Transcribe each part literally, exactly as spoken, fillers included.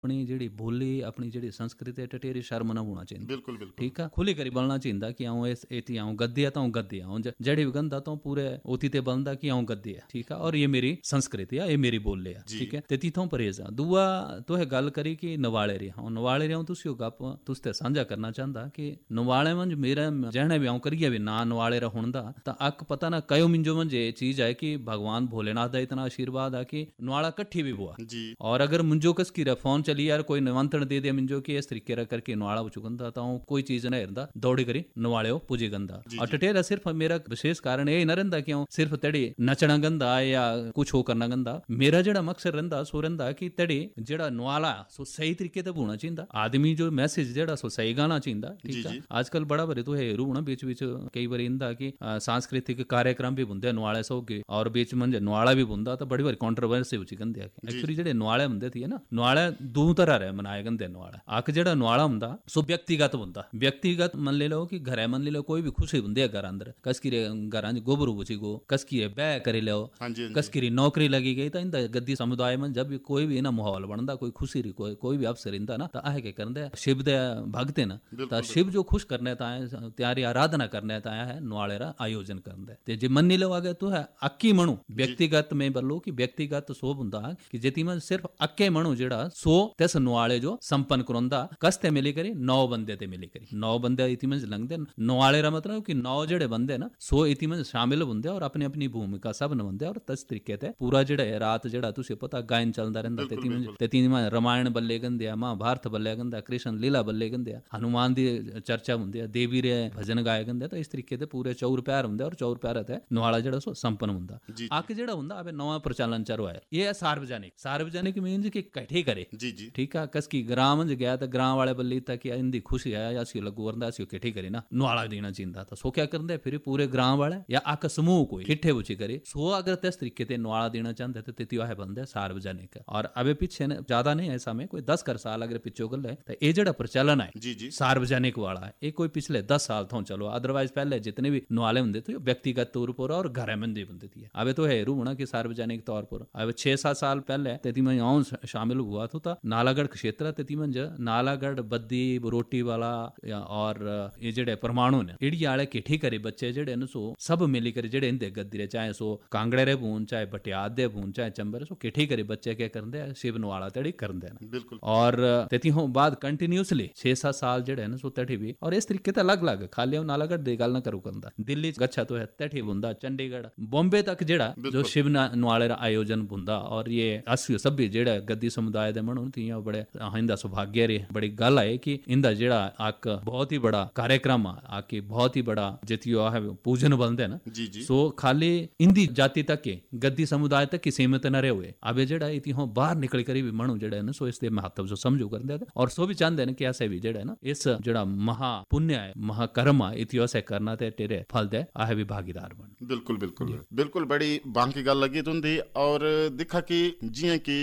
अपनी जिहड़ी बोली अपनी जिहड़ी संस्कृति टटेरी शर्म ना होना चाहिए। बिल्कुल बिल्कुल ठीक है, खुली करी बोलना चाहिए कि आऊँ इस इति आऊँ गद्दी है तो आऊँ गद्दी आऊँ जड़ी भी गंदा तो पूरे उति ते बनता कि आऊँ गद्दी है। ठीक है, और ये मेरी संस्कृति है, ये मेरी बोली है। ठीक है, ते तिथों परहेज है। दूआ तो है गल करी कि नवाले रहा हूँ नवाले रहा हूँ तुसी गप तुस ते साझा करना चाहता कि नवाले मंज मेरा जहने भी आऊँ करिए भी ना नवाले रहूँ दा तो अक पता ना कयो मिंजो मंज ये चीज है कि भगवान भोलेनाथ का इतना आशीर्वाद है कि नवाला कट्ठी भी बुआ जी। और अगर मुंजो कस की फोन चली यार कोई निमंत्रण दे दे मिंजो कि इस तरीके रा करके नवाला चुकंदा तो कोई चीज ना हिरदा दौड़ी करी नवाले पूजी गंदा। और टटेरा सिर्फ मेरा विशेष कारण ये ना रहा कि सिर्फ तड़ी नचना गंदा या कुछ हो करना गंदा। मेरा जड़ा मकसद रहा सो रहा कि तड़ी जड़ा नवाला सो सही तरीके से बोना चाहिए। आदमी जो मैसेज जड़ा सो सही गाना चाहिए। ठीक है, आजकल बड़ा बारी तो है रू ना बीच बीच कई बार इंदा कि सांस्कृतिक कार्यक्रम भी बुंदे नवाले सो के और बीच मंज नवाला भी बुंदा तो बड़ी बारी कॉन्ट्रोवर्सी हो गंदे। एक्चुअली जेडे नवाले हुंदे थे ना नवाले दो तरह रहे मनाए गंदे नवाले। अक जेड़ा नवाला हुंदा सो व्यक्तिगत हुंदा व्यक्तिगत मन ले लो कि घरे मन ले लो कोई भी खुशी हुंदी है घर अंदर कसकी घर गोबरू बुची गो कसकी बह करी लो कसकी नौकरी लगी गई तो इंदा गद्दी समुदाय में जब भी कोई भी ना माहौल बनता कोई खुशी री कोई कोई भी अवसर इंदा ना तो आह के करते शिव दे भगत ना तो शिव जो खुश करने ताए त्यारी आराधना करने ताया है नवाले रा आयोजन करते ते जे मनी लो आगे तो है अक्की मणु व्यक्तिगत में बोलो कि व्यक्तिगत सो हुंदा कि जेती में सिर्फ अक्के मणु जेड़ा सो तेस नवाले जो संपन्न करोंदा कसते मिली करी नौ बंदे ते मिली करी नौ बंदे इति में लंघदे नवाले रा मतलब कि नौ जेड़े बंदे ना सो इति में शामिल हुंदे और अपनी अपनी भूमिका सब निभांदे और तस तरीके ते पूरा जेड़ा है रात जेड़ा तुसे पता गायन चलदा रहंदा तेती में तेती में रामायण बल्ले गंदे महाभारत बल्ले गंदा कृष्ण लीला बल्ले गंदे हनुमान दी चर्चा हुंदी है देवी रे भजन गाए गंदे तो इस तरीके ते पूरे चौर पैर हुंदे और चौर पैर ते नवाला जेड़ा सो संपन्न हुंदा। आके जेड़ा हुंदा अबे नवा प्रचलन चलो है ये है सार्वजनिक सार्वजनिक मीन्स कि कट्ठे करे। जी जी ठीक है, कस की ग्राम में गया तो ग्राम वाले बल्ली तक इंदी खुशी है या सियो लगू वरदा सियो कट्ठे करे ना नवाला देना चिंता तो सो क्या करते फिर पूरे ग्राम वाले या आक समूह कोई किट्ठे बुची करे सो अगर तेस तरीके ते नवाला देना चाहते तो तेती है बंदे सार्वजनिक। और अबे पीछे ज्यादा नहीं ऐसा में कोई दस कर साल अगर पिछो गल है तो ये जड़ा प्रचलन है जी जी सार्वजनिक वाला है ये कोई पिछले दस साल तो चलो अदरवाइज पहले जितने भी नवाले होंगे थे व्यक्तिगत तौर पर और घर में बनते थे अबे तो है रू होना कि सार्वजनिक तौर पर। अब छह सात साल पहले तेती में आऊं शामिल हुआ तो था नालागढ़ क्षेत्र तेती में नालागढ़ बद्दी रोटी वाला और ये जेडे परमाणु ने इड़ी आले किठी करे बच्चे जेडे न सो सब मिली करे जेडे इंदे गद्दी चाहे सो कांगड़े रे भून चाहे बटियाद दे भून चाहे चंबर सो किठी करे बच्चे क्या करते शिव नवाला तड़ी करते ना बिल्कुल। और तेती हो बाद कंटिन्यूसली छह सात साल जेडे न सो तड़ी भी और इस तरीके ते अलग अलग खाली नालागढ़ दी गल ना करू करदा दिल्ली गच्छा तो है तड़ी बुंदा चंडीगढ़ बॉम्बे तक जेड़ा जो शिव नवाले रा आयोजन बुंदा और ये अस्सी सभी जेड़ा गद्दी समुदाय दे मनु तिया बड़े इंदा सौभाग्य रे बड़ी गल है कि इंदा जेड़ा आक बहुत ही बड़ा कार्यक्रम आके बहुत ही बड़ा जितियो है पूजन बनदे ना जी जी सो खाली इंदी जाति तक के गद्दी समुदाय तक की सीमित न रहे हुए अबे जेड़ा इति हो बाहर निकल कर भी मनु जेड़ा ना सो इसके महत्व जो समझो करदे और सो भी चाहते हैं कि ऐसे भी जेड़ा ना इस जेड़ा महा पुण्य है महाकर्म है इतियो से करना ते तेरे फल दे आहे भी भागीदार बन। बिल्कुल बिल्कुल बिल्कुल बड़ी बांकी गल लगी तुंदी और दिखा कि जियां कि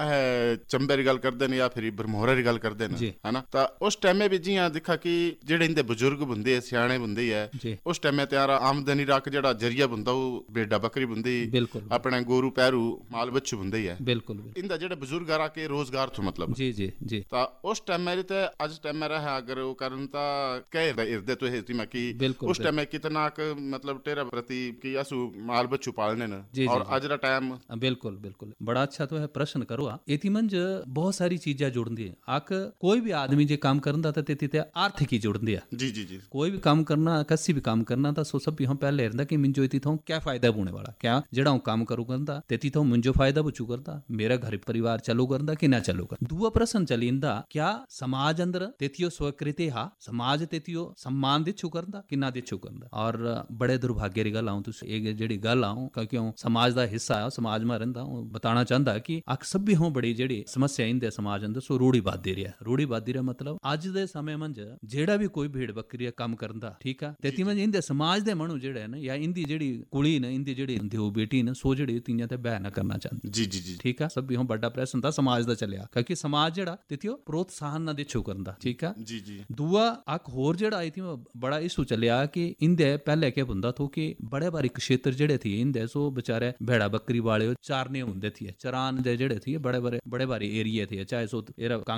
चंबे री गल करदे ने या फिर ब्रह्मोरा री गल करदे ने है ना तो उस टाइम में भी जियां दिखा कि जेड़े इंदे बुजुर्ग बुंदे सियाणे बुंदे है उस टाइम में त्यारा आमदनी राख जेड़ा जरिया बुंदा वो भेडा बकरी बुंदी अपने गोरू पैरू माल बच्चू बुंदे है बिल्कुल इंदा जेड़े बुजुर्ग रा के रोजगार थो मतलब जी जी जी तो उस टाइम में ते आज टाइम में रहा अगर वो करन ता कह इर्दे तो है कि उस टाइम में कितना मतलब तेरा प्रति कि असु माल बच्चू पालने ना और आज रा टाइम बिल्कुल बिल्कुल बड़ा अच्छा तो है प्रश्न करो एती मंज बहुत सारी चीजें जुड़ती है आक कोई भी आदमी जे काम करना था तेती ते आर्थिक ही जुड़ती है जी जी जी कोई भी काम करना कसी भी काम करना था सो सब हम पहले रहता कि मिंजो इति थो क्या फायदा होने वाला क्या जेड़ा हूं काम करू करता तेती थो मुंजो फायदा बचू करता मेरा घर परिवार चलो करता कि ना चलो कर दुआ प्रश्न चली इंदा क्या समाज अंदर तेतियो स्वीकृति हा समाज तेतियो सम्मान दिच्छू करता कि ना दिच्छू करता और बड़े दुर्भाग्य री गल आऊं तुस एक जेड़ी गल आऊं क्यों समाज दा हिस्सा है समाज में रहिंदा हूं बताना चाहता कि अक सभी हों बड़ी जेड़ी समस्या इंदे समाज अंदर सो रूढ़ीवादी रहा रूढ़ीवादी रा मतलब आज दे समय मंज जेड़ा भी कोई भेड़ बकरी काम करदा ठीक है तेती मंज इंदे समाज दे मनु जेड़े न या इंदी जेड़ी कुड़ी न इंदी जेड़ी देव बेटी न सो जेड़ी तियां ते ब्याह ना करना चाहती जी जी जी ठीक है सभी हों बड़ा प्रश्न था समाज दा चलिया क्योंकि समाज जेड़ा तेतियो प्रोत्साहन ना दिच्छू करदा ठीक है जी जी दुआ अक होर जेड़ा आई थी बड़ा इशू चलिया कि इंदे पहले क्या बुंदा थो कि बड़े बारी क्षेत्र जेड़े थी इंदे सो बेचारे भेड़ा बकरी वाले चारने होंदे थे चरान दे जेड़े थे बड़े बड़े बड़े बारी एरिया थे चाहे सो